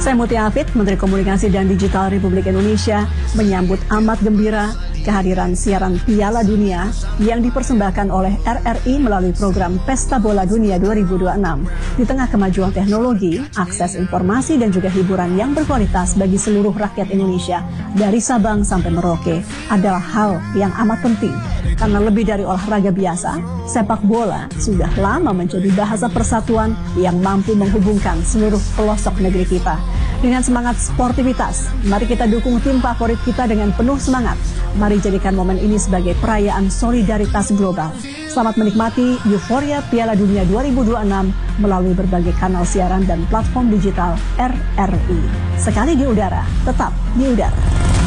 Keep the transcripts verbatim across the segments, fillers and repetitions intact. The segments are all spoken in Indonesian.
Saya Mutia Hafid, Menteri Komunikasi dan Digital Republik Indonesia, menyambut amat gembira kehadiran siaran Piala Dunia yang dipersembahkan oleh R R I melalui program Pesta Bola Dunia dua ribu dua puluh enam. Di tengah kemajuan teknologi, akses informasi dan juga hiburan yang berkualitas bagi seluruh rakyat Indonesia dari Sabang sampai Merauke adalah hal yang amat penting. Karena lebih dari olahraga biasa, sepak bola sudah lama menjadi bahasa persatuan yang mampu menghubungkan seluruh pelosok negeri kita. Dengan semangat sportivitas, mari kita dukung tim favorit kita dengan penuh semangat. Mari jadikan momen ini sebagai perayaan solidaritas global. Selamat menikmati euforia Piala Dunia dua ribu dua puluh enam melalui berbagai kanal siaran dan platform digital R R I. Sekali di udara, tetap di udara.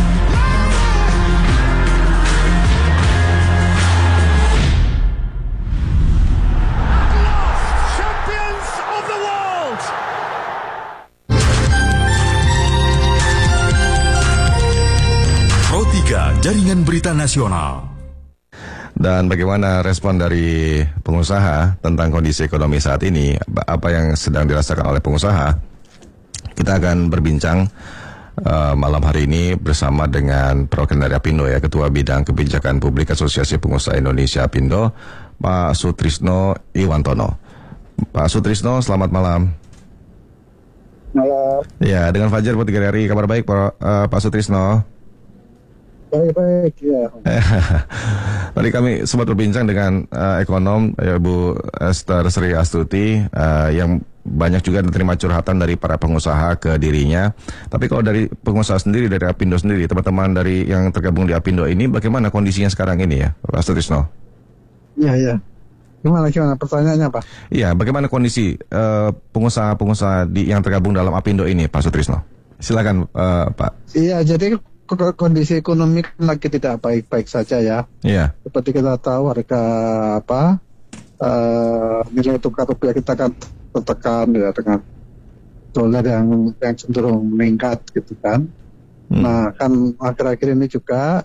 Jaringan Berita Nasional. Dan bagaimana respon dari pengusaha tentang kondisi ekonomi saat ini? Apa yang sedang dirasakan oleh pengusaha? Kita akan berbincang uh, malam hari ini bersama dengan perwakilan dari Apindo, ya, Ketua Bidang Kebijakan Publik Asosiasi Pengusaha Indonesia Apindo, Pak Sutrisno Iwantono. Pak Sutrisno, selamat malam. Malam. Ya, dengan Fajar Putri Hari, kabar baik Pak, uh, Pak Sutrisno? Baik-baik, ya. Tadi kami sempat berbincang dengan uh, ekonom ya, Bu Esther Sri Astuti uh, yang banyak juga menerima curhatan dari para pengusaha ke dirinya. Tapi kalau dari pengusaha sendiri, dari Apindo sendiri, teman-teman dari yang tergabung di Apindo ini, bagaimana kondisinya sekarang ini, ya, Pak Sutrisno? Iya, iya. Gimana, gimana pertanyaannya, Pak? Iya, bagaimana kondisi uh, pengusaha-pengusaha di, yang tergabung dalam Apindo ini, Pak Sutrisno? Silakan, uh, Pak. Iya, jadi kondisi ekonomi lagi tidak baik-baik saja, ya. Iya. Seperti kita tahu harga apa uh, nilai tukar rupiah kita kan tertekan, ya, dengan dolar yang yang cenderung meningkat gitu kan. Hmm. Nah kan akhir-akhir ini juga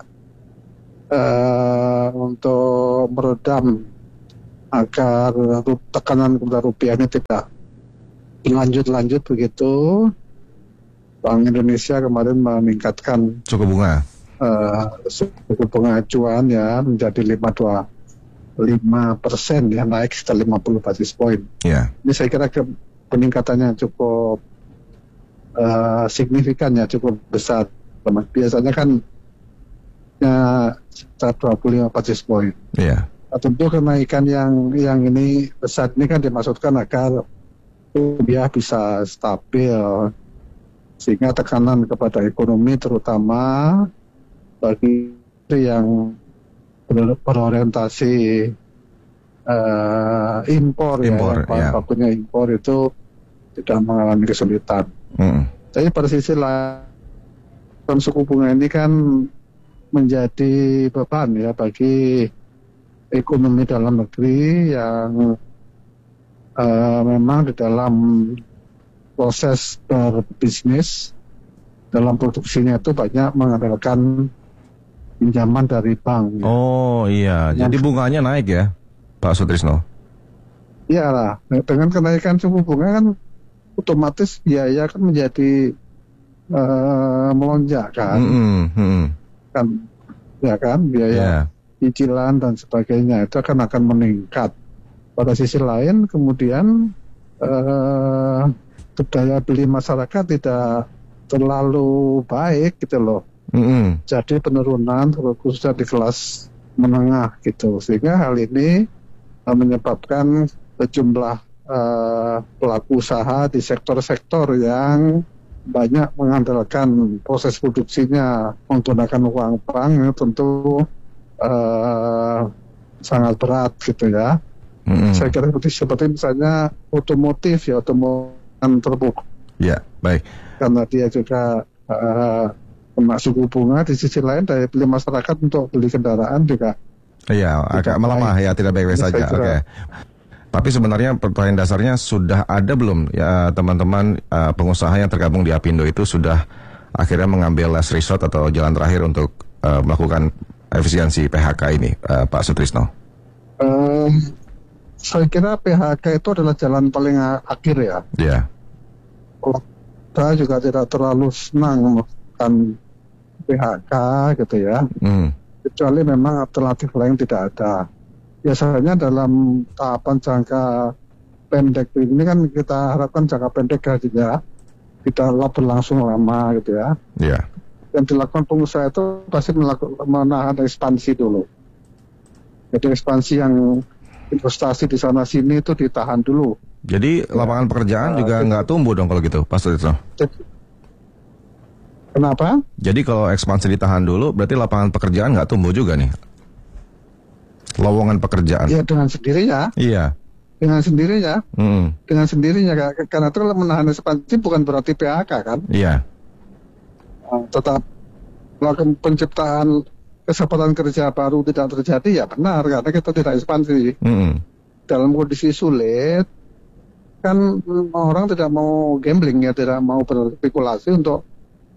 uh, untuk meredam agar tekanan kepada rupiah ini tidak berlanjut-lanjut begitu, Bank Indonesia kemarin meningkatkan suku bunga uh, suku bunga acuan, ya, menjadi lima koma dua lima persen, ya, naik sekitar lima puluh basis point. Yeah. Ini saya kira ke peningkatannya cukup uh, signifikan, ya, cukup besar. Biasanya kan ya sekitar dua puluh lima basis point. Yeah. Nah, tentu kenaikan yang yang ini besar ini kan dimaksudkan agar rupiah bisa stabil, sehingga tekanan kepada ekonomi terutama bagi yang ber- berorientasi uh, impor, impor, ya, yang bakunya ya. impor itu tidak mengalami kesulitan. Mm. Tapi pada sisi lain, suku bunga ini kan menjadi beban, ya, bagi ekonomi dalam negeri yang uh, memang di dalam proses berbisnis dalam produksinya itu banyak mengandalkan pinjaman dari bank. Ya. Oh iya, yang jadi bunganya naik, ya, Pak Sutrisno? Iya lah, dengan kenaikan suku bunga kan otomatis biaya kan menjadi uh, melonjak kan, mm-hmm. Mm-hmm. kan, ya kan, biaya yeah. cicilan dan sebagainya itu akan akan meningkat. Pada sisi lain kemudian uh, daya beli masyarakat tidak terlalu baik gitu loh. Mm-hmm. Jadi penurunan khususnya di kelas menengah gitu, sehingga hal ini uh, menyebabkan sejumlah uh, pelaku usaha di sektor-sektor yang banyak mengandalkan proses produksinya menggunakan uang bank, ya, tentu uh, sangat berat gitu, ya. Mm-hmm. Saya kira seperti, seperti misalnya otomotif, ya, otomotif terbuka. Ya, baik. Karena dia juga uh, kena suku bunga, di sisi lain daya beli masyarakat untuk beli kendaraan juga. Iya, agak melemah, ya, tidak baik-baik saja. Oke. Okay. Tapi sebenarnya pertanyaan dasarnya sudah ada belum, ya, teman-teman uh, pengusaha yang tergabung di Apindo itu sudah akhirnya mengambil last resort atau jalan terakhir untuk uh, melakukan efisiensi P H K ini, uh, Pak Sutrisno? Um, saya kira P H K itu adalah jalan paling akhir, ya. Iya. Yeah. kita juga tidak terlalu senang melakukan P H K gitu ya. Hmm. Kecuali memang alternatif lain tidak ada. Biasanya dalam tahapan jangka pendek ini kan kita harapkan jangka pendek gajinya tidak berlangsung lama gitu ya. Iya. Yeah. Yang dilakukan pengusaha itu pasti melakukan, menahan ekspansi dulu. Jadi ekspansi yang investasi di sana sini itu ditahan dulu. Jadi lapangan pekerjaan uh, juga nggak tumbuh dong kalau gitu, Pak Sutrisno? Kenapa? Jadi kalau ekspansi ditahan dulu, berarti lapangan pekerjaan nggak tumbuh juga nih? Lowongan pekerjaan? Iya, dengan sendirinya. Iya. Dengan sendirinya. Hmm. Dengan sendirinya, karena itu menahan ekspansi bukan berarti P H K kan? Iya. Tetap melakukan penciptaan kesempatan kerja baru tidak terjadi, ya benar, karena kita tidak ekspansi. Mm. Dalam kondisi sulit, kan orang tidak mau gambling ya, tidak mau berspekulasi untuk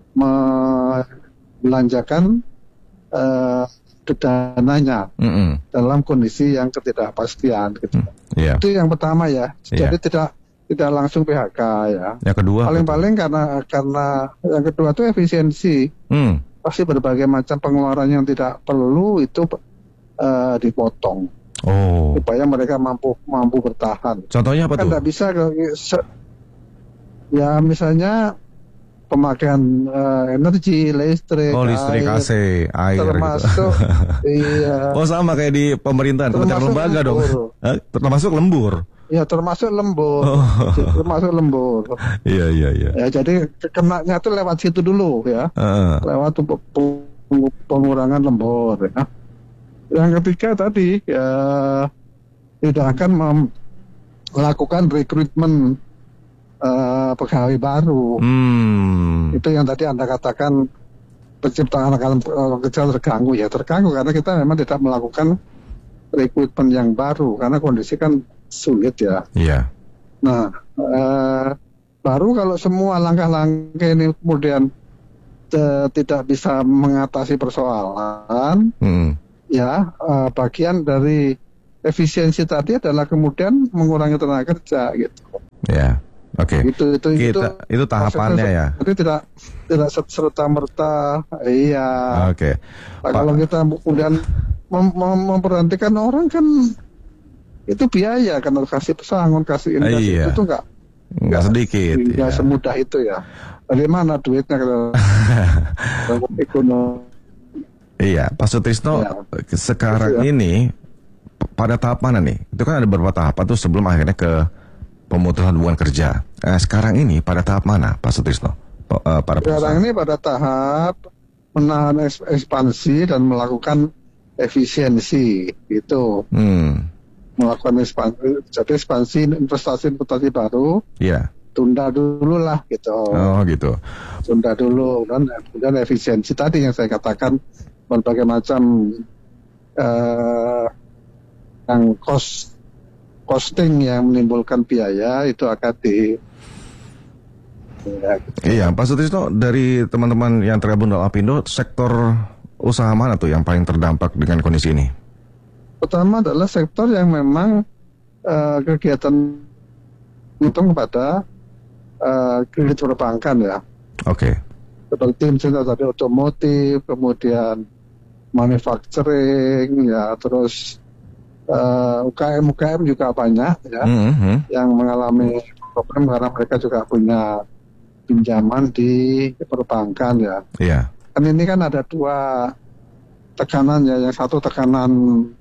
membelanjakan uh, dananya mm-hmm. dalam kondisi yang ketidakpastian. Gitu. Mm, yeah. Itu yang pertama ya, jadi yeah. tidak tidak langsung P H K ya. Yang kedua paling-paling karena karena yang kedua itu efisiensi. Hmm. Pasti berbagai macam pengeluaran yang tidak perlu itu uh, dipotong. Oh. Supaya mereka mampu mampu bertahan. Contohnya apa kan tuh? Kan bisa ya misalnya pemakaian uh, energi, listrik, oh listrik, air, A C, air termasuk gitu. Iya. Oh sama kayak di pemerintahan, kementerian lembaga dong. Eh, termasuk lembur. Ya termasuk lembur, oh. termasuk lembur. Iya iya iya. Ya jadi kenanya tuh lewat situ dulu ya, uh. lewat pengurangan lembur. Ya. Yang ketiga tadi ya tidak akan melakukan rekrutmen uh, pegawai baru. Hmm. Itu yang tadi Anda katakan penciptaan lapangan kerja terganggu ya terganggu karena kita memang tidak melakukan rekrutmen yang baru karena kondisi kan sulit ya. Iya. Nah, eh, baru kalau semua langkah-langkah ini kemudian te, tidak bisa mengatasi persoalan, hmm. ya eh, bagian dari efisiensi tadi adalah kemudian mengurangi tenaga kerja gitu. Ya, oke. Okay. Itu itu Kita, itu itu tahapannya ya. Jadi tidak tidak serta merta, iya. Oke. Okay. Nah, kalau kita kemudian mem- mem- memperhentikan orang kan itu biaya kan harus kasih pesangon, kasih investasi iya. itu enggak enggak sedikit. Enggak ya. Semudah itu ya. Dari mana duitnya kalau ekonomi? Iya, Pak Sutrisno ya. Sekarang ya. Ini pada tahap mana nih? Itu kan ada beberapa tahapan tuh sebelum akhirnya ke pemutusan hubungan kerja. Eh, sekarang ini pada tahap mana, Pak Sutrisno? Uh, para sekarang ini pada tahap menahan ekspansi dan melakukan efisiensi itu. Hmm. Melakukan ekspansi, jadi ekspansi investasi-investasi baru, yeah. tunda dulu lah gitu. Oh gitu. Tunda dulu dan kemudian efisiensi tadi yang saya katakan berbagai macam uh, yang cost costing yang menimbulkan biaya itu akan di. Ya, gitu. Iya, Pak Sutrisno, dari teman-teman yang tergabung dalam Apindo, sektor usaha mana tuh yang paling terdampak dengan kondisi ini? Pertama adalah sektor yang memang uh, kegiatan itu kepada uh, kredit perbankan ya. Oke. Okay. Seperti misalnya tadi otomotif, kemudian manufacturing, ya terus uh, U K M U K M juga banyak ya, mm-hmm. yang mengalami problem karena mereka juga punya pinjaman di perbankan ya. Iya. Yeah. Kan ini kan ada dua tekanan ya, yang satu tekanan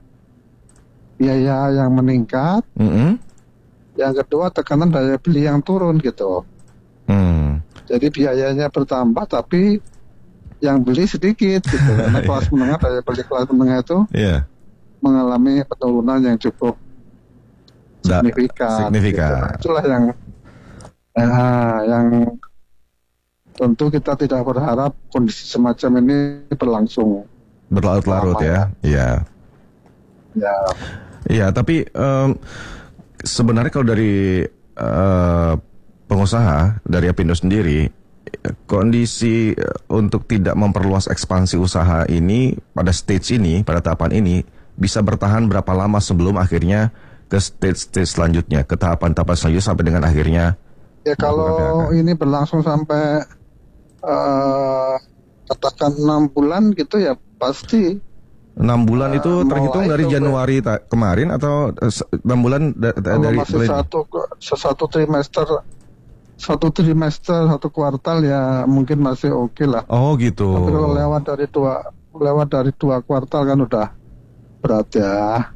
biaya yang meningkat, mm-hmm. yang kedua tekanan daya beli yang turun gitu. Mm. Jadi biayanya bertambah tapi yang beli sedikit gitu. Karena kelas menengah, daya beli kelas menengah itu yeah. mengalami penurunan yang cukup da- signifikan. Signifikan. Gitu. Itulah yang eh, yang tentu kita tidak berharap kondisi semacam ini berlangsung berlarut-larut ya. Iya. Ya. Iya, tapi um, sebenarnya kalau dari uh, pengusaha, dari Apindo sendiri, kondisi untuk tidak memperluas ekspansi usaha ini pada stage ini, pada tahapan ini, bisa bertahan berapa lama sebelum akhirnya ke stage-stage selanjutnya, ke tahapan-tahapan selanjutnya sampai dengan akhirnya Ya kalau ini berlangsung sampai uh, katakan enam bulan gitu ya pasti. Enam bulan uh, itu terhitung dari Januari ta- kemarin atau enam bulan da- da- dari masih dari... satu satu trimester satu trimester satu kuartal ya mungkin masih oke okay lah. Oh gitu. Tapi kalau lewat dari dua lewat dari dua kuartal kan udah berat ya.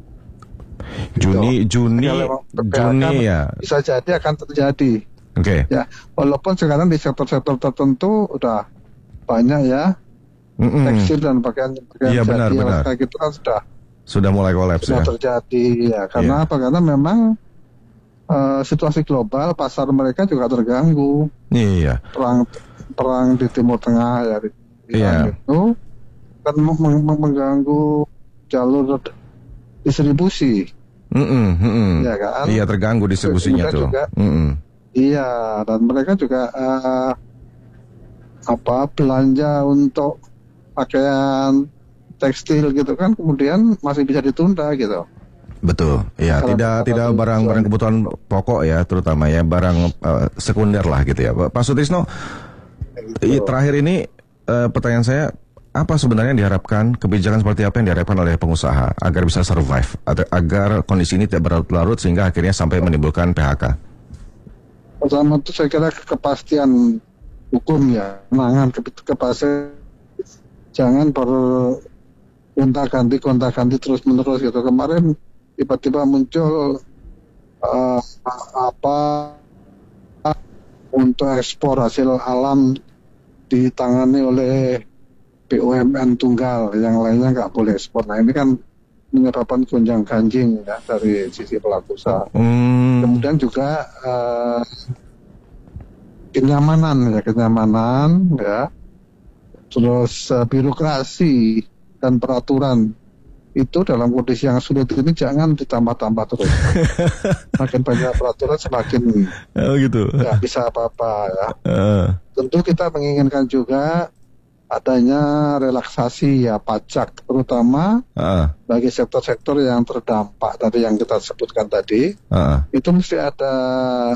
Juni gitu. Juni Juni ya. Bisa jadi akan terjadi. Oke. Okay. Ya walaupun sekarang di sektor-sektor tertentu udah banyak ya. Mm-mm. Tekstil dan pakaian pakaian iya, benar, jadi benar. kayak gitu kan sudah sudah mulai kolaps sudah ya. terjadi ya karena yeah. apa karena memang uh, situasi global pasar mereka juga terganggu. Iya. Perang perang di Timur Tengah ya di yeah. itu kan meng- meng- mengganggu jalur distribusi. Mm-mm, mm-mm. Ya kan? Iya terganggu distribusinya tuh. Juga, Mm-mm. Iya dan mereka juga uh, apa belanja untuk pakaian tekstil gitu kan kemudian masih bisa ditunda gitu. Betul, ya karena tidak tidak barang-barang kebutuhan pokok ya terutama ya barang uh, sekunder lah gitu ya. Pak Sutrisno, gitu. Terakhir ini uh, pertanyaan saya apa sebenarnya yang diharapkan kebijakan seperti apa yang diharapkan oleh pengusaha agar bisa survive agar kondisi ini tidak berlarut-larut sehingga akhirnya sampai menimbulkan P H K. Pertama itu saya kira kepastian hukum ya, penanganan kepastian. Jangan bergonta-ganti, gonta-ganti terus-menerus gitu. Kemarin tiba-tiba muncul uh, apa untuk ekspor hasil alam ditangani oleh B U M N tunggal, yang lainnya nggak boleh ekspor. Nah ini kan menyebabkan gonjang ganjing ya dari sisi pelaku usaha. Hmm. Kemudian juga uh, kenyamanan ya, kenyamanan ya. Terus uh, birokrasi dan peraturan itu dalam kondisi yang sulit ini jangan ditambah-tambah terus. Makin banyak peraturan semakin oh, gitu. nggak bisa apa-apa ya. Uh. Tentu kita menginginkan juga adanya relaksasi ya pajak terutama uh. bagi sektor-sektor yang terdampak tadi yang kita sebutkan tadi. Uh. Itu mesti ada